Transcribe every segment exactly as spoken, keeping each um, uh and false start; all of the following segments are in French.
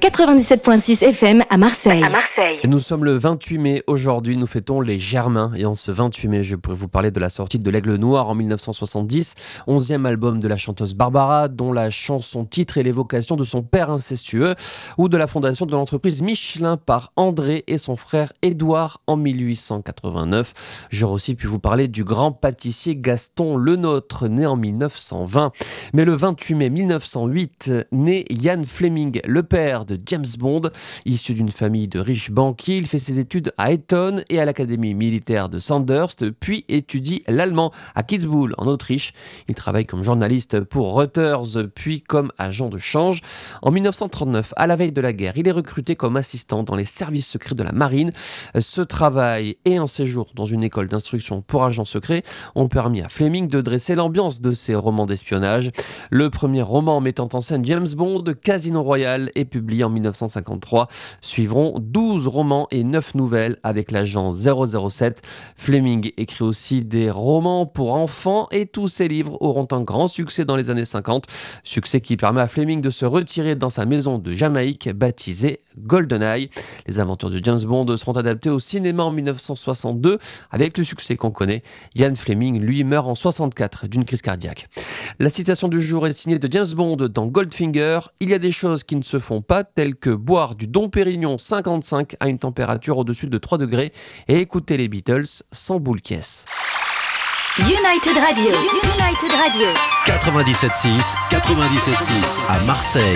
quatre-vingt-dix-sept virgule six F M à Marseille. À Marseille. Nous sommes le vingt-huit mai aujourd'hui, nous fêtons les Germains et en ce vingt-huit mai, je pourrais vous parler de la sortie de l'Aigle Noir en dix-neuf cent soixante-dix, onzième album de la chanteuse Barbara, dont la chanson titre est l'évocation de son père incestueux, ou de la fondation de l'entreprise Michelin par André et son frère Édouard en dix-huit cent quatre-vingt-neuf. J'aurais aussi pu vous parler du grand pâtissier Gaston Lenôtre, né en dix-neuf cent vingt. Mais le vingt-huit mai dix-neuf cent huit, né Ian Fleming, le père de James Bond. Issu d'une famille de riches banquiers, il fait ses études à Eton et à l'académie militaire de Sandhurst, puis étudie l'allemand à Kitzbühel en Autriche. Il travaille comme journaliste pour Reuters, puis comme agent de change. En dix-neuf cent trente-neuf, à la veille de la guerre, il est recruté comme assistant dans les services secrets de la marine. Ce travail et un séjour dans une école d'instruction pour agents secrets ont permis à Fleming de dresser l'ambiance de ses romans d'espionnage. Le premier roman mettant en scène James Bond, Casino Royale, est publié en dix-neuf cent cinquante-trois. Suivront douze romans et neuf nouvelles avec l'agent zéro zéro sept. Fleming écrit aussi des romans pour enfants et tous ses livres auront un grand succès dans les années cinquante. Succès qui permet à Fleming de se retirer dans sa maison de Jamaïque baptisée GoldenEye. Les aventures de James Bond seront adaptées au cinéma en dix-neuf cent soixante-deux avec le succès qu'on connaît. Ian Fleming, lui, meurt en soixante-quatre d'une crise cardiaque. La citation du jour est signée de James Bond dans Goldfinger. Il y a des choses qui ne se font pas, telles que boire du Dom Pérignon cinquante-cinq à une température au-dessus de trois degrés et écouter les Beatles sans boule caisse. United Radio. United Radio. quatre-vingt-dix-sept six, quatre-vingt-dix-sept six à Marseille.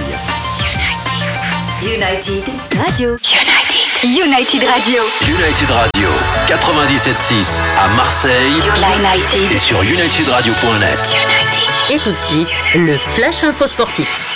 United Radio. United. United Radio. United Radio, quatre-vingt-dix-sept six à Marseille. United. Et sur united radio point net. Et tout de suite, le Flash Info Sportif.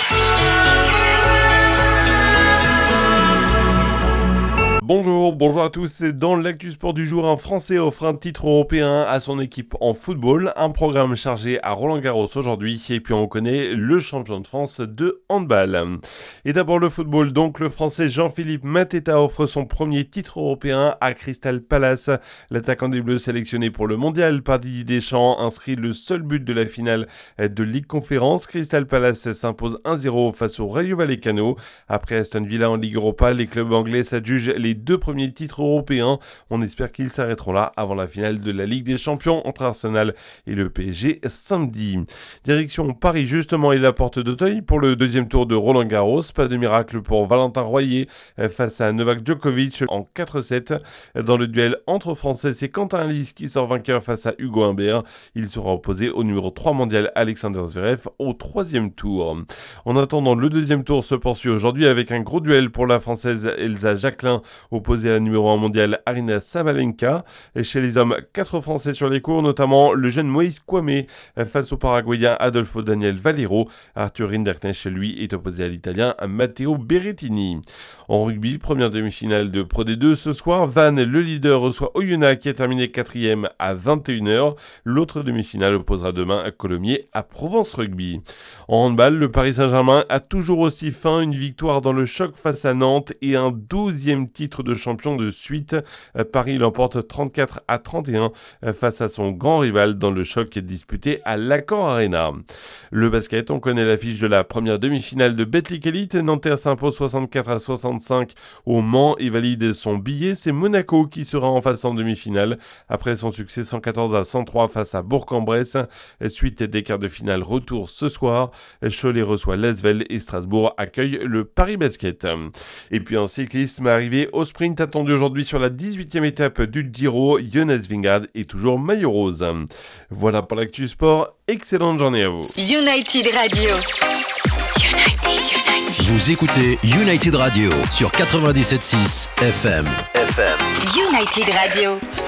Bonjour, bonjour à tous. Dans l'actu sport du jour, un Français offre un titre européen à son équipe en football. Un programme chargé à Roland-Garros aujourd'hui. Et puis on connaît le champion de France de handball. Et d'abord le football. Donc le Français Jean-Philippe Mateta offre son premier titre européen à Crystal Palace. L'attaquant des Bleus sélectionné pour le mondial par Didier Deschamps inscrit le seul but de la finale de Ligue Conférence. Crystal Palace s'impose un zéro face au Rayo Vallecano. Après Aston Villa en Ligue Europa, les clubs anglais s'adjugent les deux premiers titres européens. On espère qu'ils s'arrêteront là avant la finale de la Ligue des Champions entre Arsenal et le P S G samedi. Direction Paris justement et la porte d'Auteuil pour le deuxième tour de Roland-Garros. Pas de miracle pour Valentin Royer face à Novak Djokovic en quatre sept. Dans le duel entre Français, c'est Quentin Halys qui sort vainqueur face à Hugo Humbert. Il sera opposé au numéro trois mondial Alexander Zverev au troisième tour. En attendant, le deuxième tour se poursuit aujourd'hui avec un gros duel pour la Française Elsa Jacquelin opposé à la numéro un mondial Aryna Sabalenka. Et chez les hommes, quatre Français sur les cours, notamment le jeune Moïse Kouamé face au Paraguayen Adolfo Daniel Valero. Arthur Rinderknecht, lui, est opposé à l'Italien Matteo Berrettini. En rugby, première demi-finale de Pro D deux ce soir. Vannes, le leader, reçoit Oyonnax qui a terminé quatrième à vingt et une heures. L'autre demi-finale opposera demain à Colomiers à Provence Rugby. En handball, le Paris Saint-Germain a toujours aussi faim. Une victoire dans le choc face à Nantes et un douzième titre de champion de suite. Paris l'emporte trente-quatre à trente et un face à son grand rival dans le choc disputé à l'Accor Arena. Le basket, on connaît l'affiche de la première demi-finale de Betclic Elite. Nanterre s'impose soixante-quatre à soixante-cinq au Mans et valide son billet. C'est Monaco qui sera en face en demi-finale après son succès cent quatorze à cent trois face à Bourg-en-Bresse. Suite des quarts de finale, retour ce soir. Cholet reçoit l'Asvel et Strasbourg accueille le Paris Basket. Et puis en cyclisme, arrivé au sprint attendu aujourd'hui sur la dix-huitième étape du Giro, Jonas Vingegaard est toujours maillot rose. Voilà pour l'actu sport, excellente journée à vous. United Radio. United, United. Vous écoutez United Radio sur quatre-vingt-dix-sept six F M. F M. United Radio.